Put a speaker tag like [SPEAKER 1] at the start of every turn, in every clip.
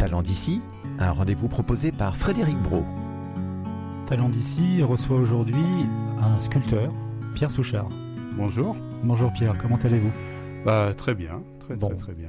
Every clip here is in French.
[SPEAKER 1] Talent d'ici, un rendez-vous proposé par Frédéric Brault.
[SPEAKER 2] Talent d'ici reçoit aujourd'hui un sculpteur, Pierre Souchard.
[SPEAKER 3] Bonjour.
[SPEAKER 2] Bonjour Pierre, comment allez-vous ?
[SPEAKER 3] Très bien, très bien.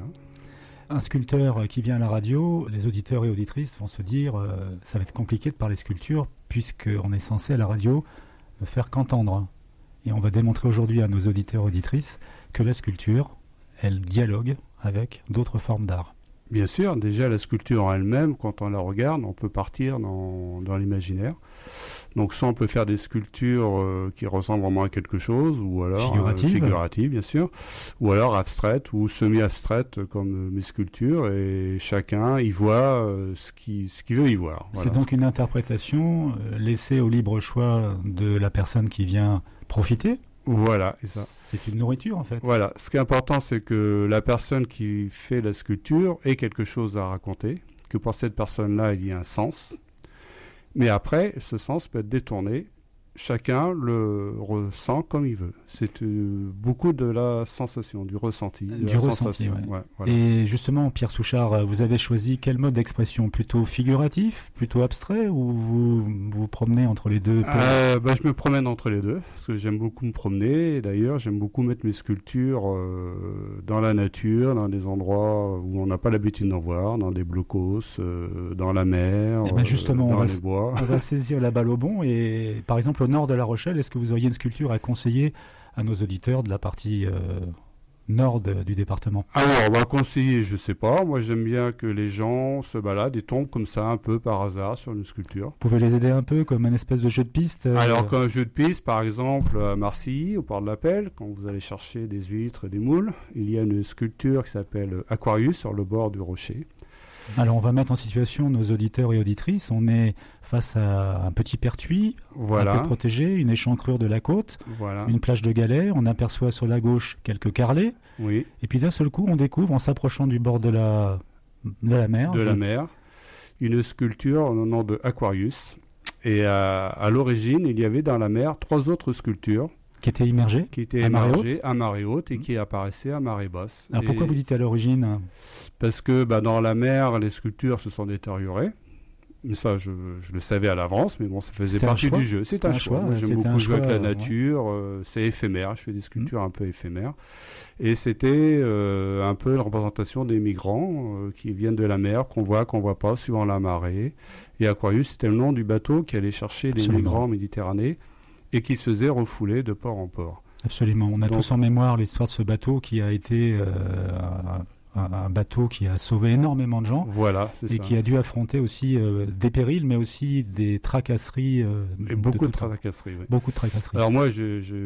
[SPEAKER 2] Un sculpteur qui vient à la radio, les auditeurs et auditrices vont se dire ça va être compliqué de parler sculpture puisqu'on est censé à la radio ne faire qu'entendre. Et on va démontrer aujourd'hui à nos auditeurs et auditrices que la sculpture, elle dialogue avec d'autres formes d'art.
[SPEAKER 3] Bien sûr, déjà la sculpture en elle-même, quand on la regarde, on peut partir dans l'imaginaire. Donc soit on peut faire des sculptures qui ressemblent vraiment à quelque chose, ou alors figuratives bien sûr, ou alors abstraites ou semi-abstraites comme mes sculptures, et chacun y voit ce qu'il veut y voir.
[SPEAKER 2] Voilà. C'est donc une interprétation laissée au libre choix de la personne qui vient profiter.
[SPEAKER 3] Voilà, et ça.
[SPEAKER 2] C'est une nourriture en fait.
[SPEAKER 3] Voilà, ce qui est important, c'est que la personne qui fait la sculpture ait quelque chose à raconter, que pour cette personne-là, il y ait un sens. Mais après, ce sens peut être détourné. Chacun le ressent comme il veut. C'est beaucoup de la sensation, du ressenti.
[SPEAKER 2] Du ressenti, ouais. Ouais, voilà. Et justement, Pierre Souchard, vous avez choisi quel mode d'expression ? Plutôt figuratif, plutôt abstrait, ou vous vous promenez entre les deux ?
[SPEAKER 3] Je me promène entre les deux, parce que j'aime beaucoup me promener. Et d'ailleurs, j'aime beaucoup mettre mes sculptures dans la nature, dans des endroits où on n'a pas l'habitude d'en voir, dans des blocos, dans la mer,
[SPEAKER 2] justement,
[SPEAKER 3] dans les bois.
[SPEAKER 2] On va saisir la balle au bon et, par exemple, au nord de La Rochelle, est-ce que vous auriez une sculpture à conseiller à nos auditeurs de la partie nord du département ?
[SPEAKER 3] Alors, conseiller, je sais pas. Moi, j'aime bien que les gens se baladent et tombent comme ça un peu par hasard sur une sculpture.
[SPEAKER 2] Vous pouvez les aider un peu comme un espèce de jeu de piste
[SPEAKER 3] Alors, comme un jeu de piste, par exemple, à Marcilly, au port de l'Appel, quand vous allez chercher des huîtres et des moules, il y a une sculpture qui s'appelle Aquarius sur le bord du rocher.
[SPEAKER 2] Alors on va mettre en situation nos auditeurs et auditrices. On est face à un petit pertuis, un peu protégé, une échancrure de la côte, une plage de galets. On aperçoit sur la gauche quelques carrelets.
[SPEAKER 3] Oui.
[SPEAKER 2] Et puis d'un seul coup, on découvre, en s'approchant du bord de la mer,
[SPEAKER 3] une sculpture au nom de Aquarius. Et à l'origine, il y avait dans la mer 3 autres sculptures.
[SPEAKER 2] Qui étaient immergées
[SPEAKER 3] à marée haute et qui apparaissaient à marée basse.
[SPEAKER 2] Alors pourquoi vous dites à l'origine ?
[SPEAKER 3] Parce que dans la mer, les sculptures se sont détériorées. Mais ça, je le savais à l'avance, mais bon, ça faisait partie du jeu. C'est un choix. Moi, j'aime beaucoup jouer avec la nature. C'est éphémère. Je fais des sculptures un peu éphémères. Et c'était un peu la représentation des migrants qui viennent de la mer, qu'on voit pas, suivant la marée. Et Aquarius, c'était le nom du bateau qui allait chercher les migrants en Méditerranée et qui se faisait refouler de port en port.
[SPEAKER 2] Absolument. On a tous en mémoire l'histoire de ce bateau qui a été un bateau qui a sauvé énormément de gens.
[SPEAKER 3] Voilà, c'est ça.
[SPEAKER 2] Et qui a dû affronter aussi des périls, mais aussi des tracasseries.
[SPEAKER 3] Beaucoup de tracasseries, oui.
[SPEAKER 2] Beaucoup de tracasseries.
[SPEAKER 3] Alors moi,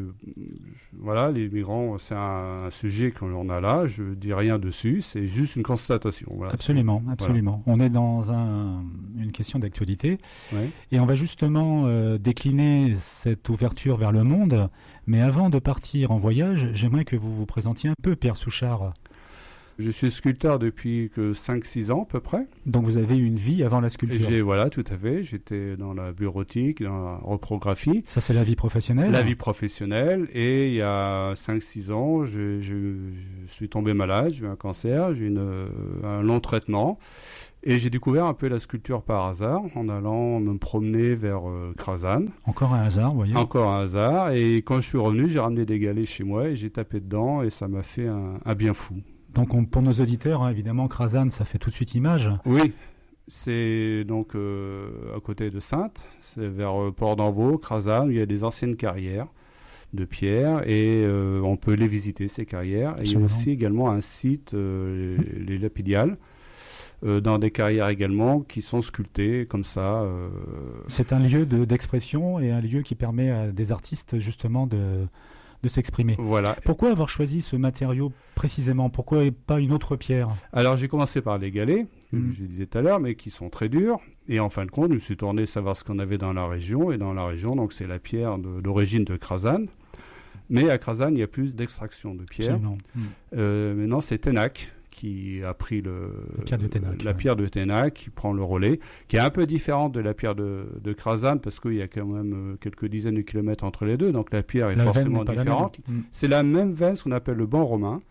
[SPEAKER 3] voilà, les migrants, c'est un sujet qu'on a là. Je dis rien dessus, c'est juste une constatation. Voilà.
[SPEAKER 2] Absolument. Voilà. On est dans une question d'actualité.
[SPEAKER 3] Ouais.
[SPEAKER 2] Et on va justement décliner cette ouverture vers le monde. Mais avant de partir en voyage, j'aimerais que vous vous présentiez un peu, Pierre Souchard.
[SPEAKER 3] Je suis sculpteur depuis 5-6 ans à peu près.
[SPEAKER 2] Donc vous avez eu une vie avant la sculpture.
[SPEAKER 3] Voilà, tout à fait. J'étais dans la bureautique, dans la reprographie.
[SPEAKER 2] Ça, c'est la vie professionnelle ?
[SPEAKER 3] La vie professionnelle. Et il y a 5-6 ans, je suis tombé malade, j'ai eu un cancer, j'ai eu un long traitement. Et j'ai découvert un peu la sculpture par hasard, en allant me promener vers Crasane.
[SPEAKER 2] Encore un hasard, vous voyez.
[SPEAKER 3] Encore un hasard. Et quand je suis revenu, j'ai ramené des galets chez moi et j'ai tapé dedans et ça m'a fait un bien fou.
[SPEAKER 2] Donc pour nos auditeurs, évidemment, Crasane, ça fait tout de suite image.
[SPEAKER 3] Oui, c'est donc à côté de Saintes, c'est vers Port d'Envaux, Crasane, où il y a des anciennes carrières de pierre et on peut les visiter, ces carrières. Et il y a aussi également un site, les Lapidiales, dans des carrières également qui sont sculptées comme ça.
[SPEAKER 2] C'est un lieu d'expression et un lieu qui permet à des artistes justement de s'exprimer.
[SPEAKER 3] Voilà.
[SPEAKER 2] Pourquoi avoir choisi ce matériau précisément ? Pourquoi pas une autre pierre ?
[SPEAKER 3] Alors j'ai commencé par les galets, comme je disais tout à l'heure, mais qui sont très durs. Et en fin de compte, je me suis tourné savoir ce qu'on avait dans la région. Et dans la région, donc c'est la pierre d'origine de Crasane. Mais à Crasane, il y a plus d'extraction de pierre. Maintenant, c'est Ténac qui a pris la pierre de Ténac, qui prend le relais, qui est un peu différente de la pierre de Crasane, parce qu'il y a quand même quelques dizaines de kilomètres entre les deux, donc la pierre est forcément différente. C'est la même veine, ce qu'on appelle le banc romain,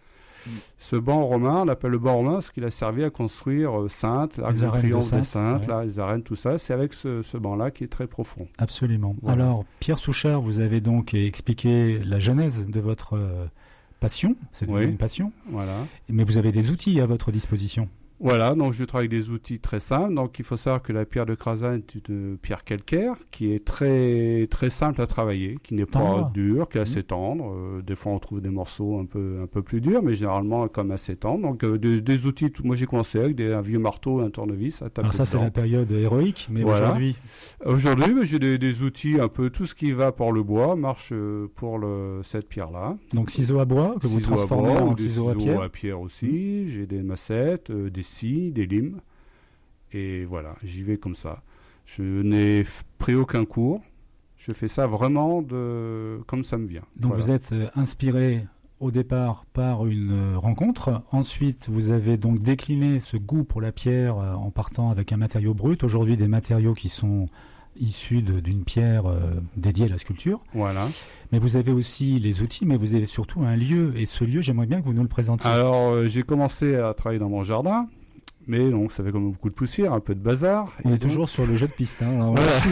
[SPEAKER 3] Ce banc romain, on l'appelle le banc romain parce qu'il a servi à construire Saintes, l'Arc de Triomphe de Saintes, les arènes, tout ça. C'est avec ce banc-là qui est très profond.
[SPEAKER 2] Absolument. Voilà. Alors, Pierre Souchard, vous avez donc expliqué la genèse de votre passion. C'est une passion.
[SPEAKER 3] Voilà.
[SPEAKER 2] Mais vous avez des outils à votre disposition.
[SPEAKER 3] Voilà, donc je travaille avec des outils très simples. Donc il faut savoir que la pierre de Crasin est une pierre calcaire qui est très très simple à travailler, qui n'est pas dure, qui est assez tendre. Des fois on trouve des morceaux un peu plus durs, mais généralement comme assez tendre. Donc des outils, moi j'ai commencé avec un vieux marteau, un tournevis à taper.
[SPEAKER 2] Alors ça c'est la période héroïque, mais aujourd'hui
[SPEAKER 3] j'ai des outils un peu tout ce qui va pour le bois marche pour cette pierre-là.
[SPEAKER 2] Donc ciseaux à bois que vous transformez en ciseaux
[SPEAKER 3] à pierre aussi. J'ai des massettes, des scies, des limes, et voilà, j'y vais comme ça. Je n'ai pris aucun cours, je fais ça vraiment comme ça me vient.
[SPEAKER 2] Donc vous êtes inspiré au départ par une rencontre, ensuite vous avez donc décliné ce goût pour la pierre en partant avec un matériau brut, aujourd'hui des matériaux qui sont issus d'une pierre dédiée à la sculpture.
[SPEAKER 3] Voilà.
[SPEAKER 2] Mais vous avez aussi les outils, mais vous avez surtout un lieu. Et ce lieu, j'aimerais bien que vous nous le présentiez.
[SPEAKER 3] Alors, j'ai commencé à travailler dans mon jardin, mais donc ça fait comme beaucoup de poussière, un peu de bazar.
[SPEAKER 2] On est toujours sur le jeu de piste. Hein,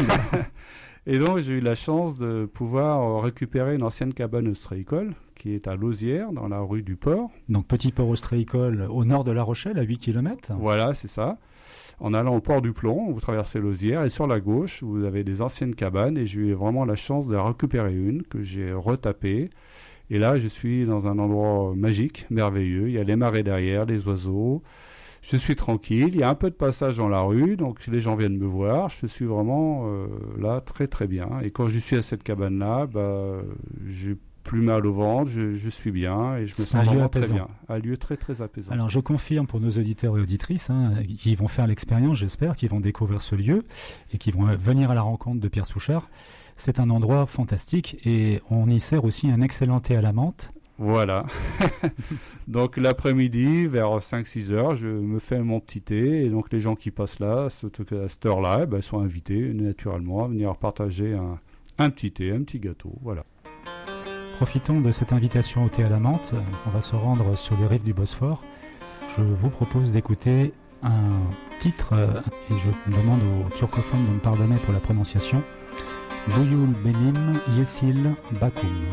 [SPEAKER 3] et donc, j'ai eu la chance de pouvoir récupérer une ancienne cabane ostréicole qui est à Lausière, dans la rue du Port.
[SPEAKER 2] Donc, petit port ostréicole au nord de La Rochelle, à 8 km.
[SPEAKER 3] Voilà, c'est ça. En allant au port du Plomb, vous traversez Lausière et sur la gauche, vous avez des anciennes cabanes et j'ai eu vraiment la chance de récupérer une que j'ai retapée. Et là, je suis dans un endroit magique, merveilleux. Il y a les marais derrière, les oiseaux. Je suis tranquille. Il y a un peu de passage dans la rue, donc les gens viennent me voir. Je suis vraiment là très très bien. Et quand je suis à cette cabane-là, j'ai plus mal au ventre, je suis bien et je me sens vraiment très bien. Un lieu très très apaisant.
[SPEAKER 2] Alors je confirme pour nos auditeurs et auditrices qui vont faire l'expérience, j'espère, qui vont découvrir ce lieu et qui vont venir à la rencontre de Pierre Souchard. C'est un endroit fantastique et on y sert aussi un excellent thé à la menthe.
[SPEAKER 3] Voilà. Donc l'après-midi, vers 5-6 heures, je me fais mon petit thé et donc les gens qui passent là, à cette heure-là, sont invités naturellement à venir partager un petit thé, un petit gâteau. Voilà.
[SPEAKER 2] Profitons de cette invitation au thé à la menthe. On va se rendre sur les rives du Bosphore. Je vous propose d'écouter un titre et je demande aux turcophones de me pardonner pour la prononciation. Duyul benim yesil bakum.